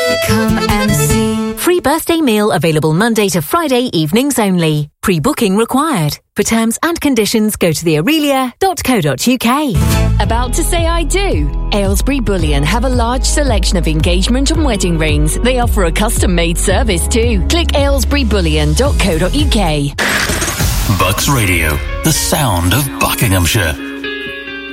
Come and see. Free birthday meal available Monday to Friday evenings only. Pre-booking required. For terms and conditions, go to theaurelia.co.uk. About to say I do? Aylesbury Bullion have a large selection of engagement and wedding rings. They offer a custom-made service too. Click aylesburybullion.co.uk. Bucks Radio, the sound of Buckinghamshire.